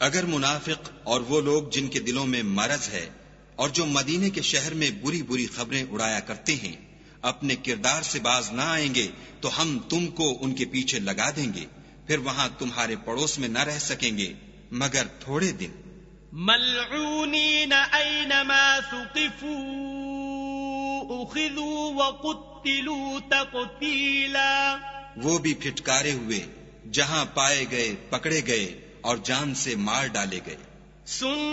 अगर मुनाफिक और वो लोग जिनके दिलों में मरज है और जो मदीने के शहर में बुरी बुरी खबरें उड़ाया करते हैं अपने किरदार से बाज ना आएंगे तो हम तुमको उनके पीछे लगा देंगे, फिर वहां तुम्हारे पड़ोस में न रह सकेंगे मगर थोड़े दिन। मलऊनीन ऐनमा सुक़िफू उख़िज़ू व क़ुत्तिलू तक़तीला, वो भी फिटकारे हुए, जहां पाए गए पकड़े गए और जान से मार डाले गए।